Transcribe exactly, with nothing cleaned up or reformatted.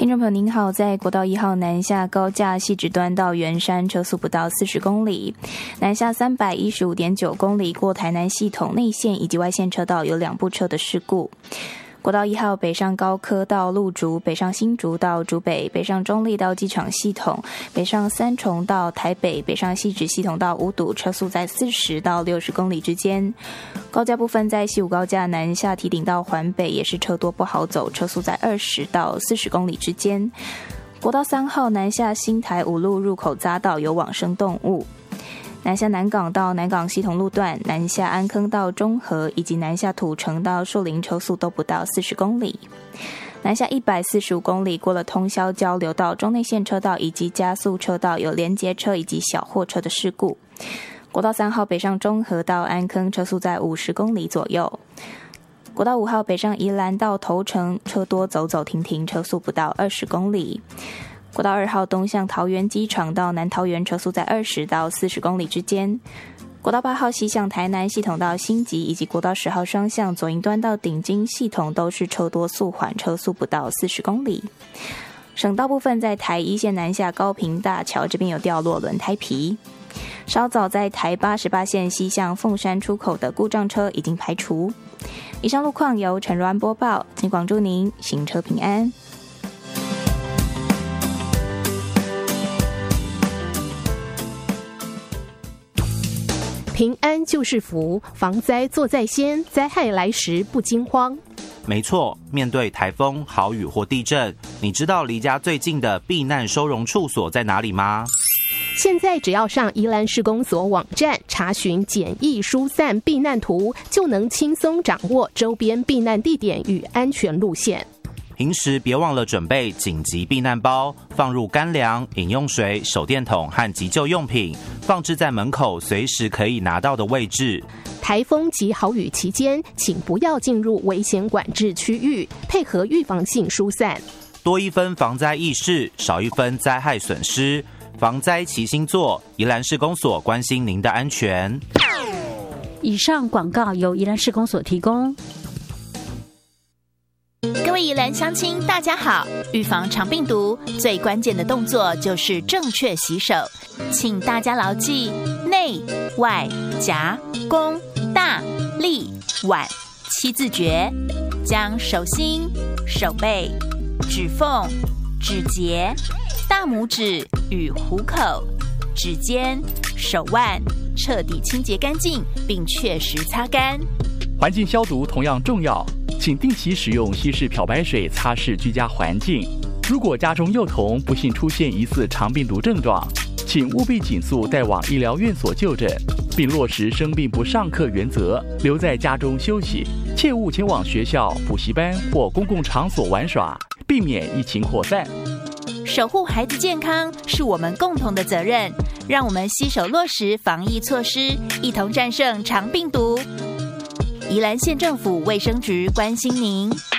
听众朋友您好，在国道一号南下高架汐止端到圆山车速不到四十公里，南下三百一十五点九公里过台南系统内线以及外线车道有两部车的事故。国道一号北上高科到鹿竹，北上新竹到竹北，北上中立到机场系统，北上三重到台北，北上汐止系统到五堵，车速在四十到六十公里之间。高架部分在西武高架南下堤顶到环北也是车多不好走，车速在二十到四十公里之间。国道三号南下新台五路入口匝道有往生动物。南下南港到南港系统路段，南下安坑到中和，以及南下土城到树林，车速都不到四十公里。南下一百四十五公里过了通霄交流道中内线车道以及加速车道有连接车以及小货车的事故。国道三号北上中和到安坑，车速在五十公里左右。国道五号北上宜兰到头城，车多走走停停，车速不到二十公里。国道二号东向桃园机场到南桃园，车速在二十到四十公里之间。国道八号西向台南系统到新集，以及国道十号双向左营端到顶金系统都是车多速缓，车速不到四十公里。省道部分在台一线南下高屏大桥这边有掉落轮胎皮。稍早在台八十八线西向凤山出口的故障车已经排除。以上路况由陈若安播报，请广祝您行车平安。 平安就是福，防灾做在先，灾害来时不惊慌。 没错，面对台风、豪雨或地震，你知道离家最近的避难收容处所在哪里吗？ 现在只要上宜兰市公所网站查询简易疏散避难图，就能轻松掌握周边避难地点与安全路线。 平时别忘了准备紧急避难包，放入干粮、饮用水、手电筒和急救用品，放置在门口随时可以拿到的位置。 台风及豪雨期间，请不要进入危险管制区域，配合预防性疏散。 多一分防灾意识，少一分灾害损失。防灾齐心做，宜兰市公所关心您的安全。 以上广告由宜兰市公所提供。 各位宜兰乡亲大家好，预防肠病毒最关键的动作就是正确洗手，请大家牢记内外夹弓大立腕七字诀，将手心、手背、指缝、指节、大拇指与虎口、指尖、手腕彻底清洁干净，并确实擦干。 环境消毒同样重要，请定期使用稀释漂白水擦拭居家环境。如果家中幼童不幸出现疑似肠病毒症状，请务必尽速带往医疗院所就诊，并落实生病不上课原则，留在家中休息，切勿前往学校、补习班或公共场所玩耍，避免疫情扩散。 守护孩子健康是我们共同的责任，让我们携手落实防疫措施，一同战胜肠病毒。宜兰县政府卫生局关心您。